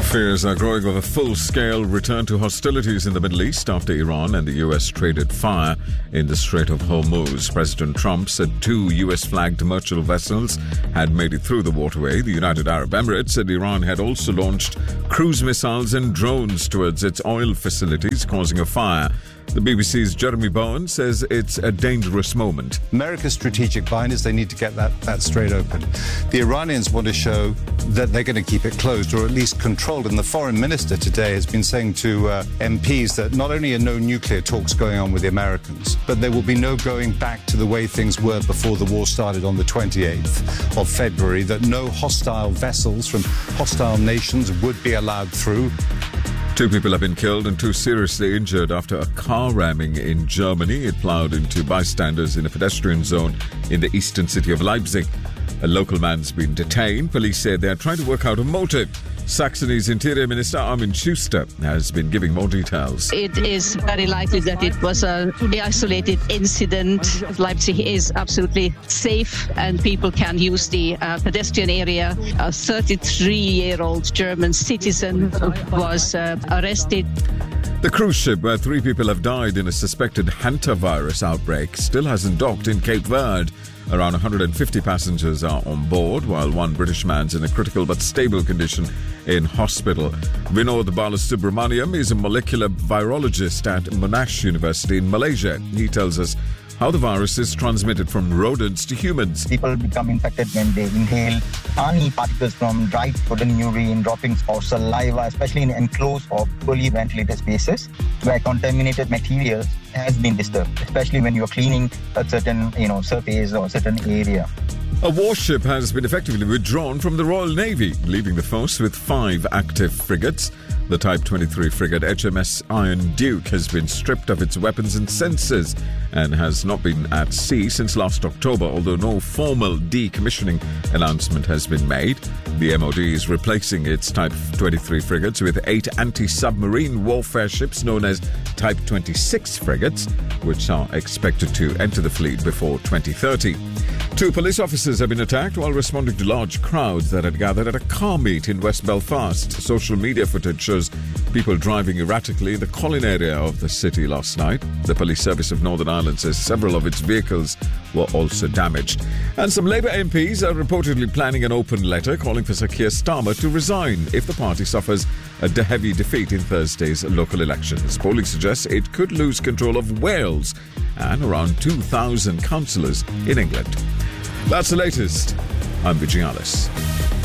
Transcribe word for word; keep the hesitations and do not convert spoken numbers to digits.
Fears are growing of a full-scale return to hostilities in the Middle East after Iran and the U S traded fire in the Strait of Hormuz. President Trump said two U S-flagged merchant vessels had made it through the waterway. The United Arab Emirates said Iran had also launched cruise missiles and drones towards its oil facilities, causing a fire. The B B C's Jeremy Bowen says it's a dangerous moment. America's strategic line is they need to get that, that strait open. The Iranians want to show that they're going to keep it closed or at least controlled. And the foreign minister today has been saying to uh, M Ps that not only are no nuclear talks going on with the Americans, but there will be no going back to the way things were before the war started on the twenty-eighth of February, that no hostile vessels from hostile nations would be allowed through. Two people have been killed and two seriously injured after a car ramming in Germany. It ploughed into bystanders in a pedestrian zone in the eastern city of Leipzig. A local man's been detained. Police said they are trying to work out a motive. Saxony's Interior Minister Armin Schuster has been giving more details. It is very likely that it was an isolated incident. Leipzig is absolutely safe and people can use the uh, pedestrian area. A thirty-three-year-old German citizen was uh, arrested. The cruise ship where three people have died in a suspected hantavirus outbreak still hasn't docked in Cape Verde. Around one hundred fifty passengers are on board, while one British man's in a critical but stable condition in hospital. Vinod Balasubramaniam is a molecular virologist at Monash University in Malaysia. He tells us how the virus is transmitted from rodents to humans. People become infected when they inhale tiny particles from dried food and urine, droppings or saliva, especially in enclosed or fully ventilated spaces where contaminated material has been disturbed, especially when you're cleaning a certain, you know, surface or a certain area. A warship has been effectively withdrawn from the Royal Navy, leaving the force with five active frigates. The Type twenty-three frigate H M S Iron Duke has been stripped of its weapons and sensors and has not been at sea since last October, although no formal decommissioning announcement has been made. The M O D is replacing its Type twenty-three frigates with eight anti-submarine warfare ships known as Type twenty-six frigates, which are expected to enter the fleet before twenty thirty. Two police officers have been attacked while responding to large crowds that had gathered at a car meet in West Belfast. Social media footage shows people driving erratically in the Colin area of the city last night. The Police Service of Northern Ireland says several of its vehicles were also damaged. And some Labour M Ps are reportedly planning an open letter calling for Sir Keir Starmer to resign if the party suffers a de- heavy defeat in Thursday's local elections. Polling suggests it could lose control of Wales and around two thousand councillors in England. That's the latest. I'm Vijay Alice.